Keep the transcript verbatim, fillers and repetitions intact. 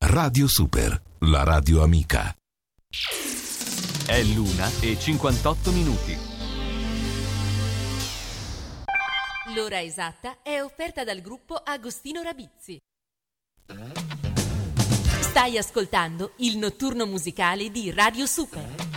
Radio Super, la radio amica. È l'una e cinquantotto minuti. L'ora esatta è offerta dal gruppo Agostino Rabizzi. Stai ascoltando il notturno musicale di Radio Super.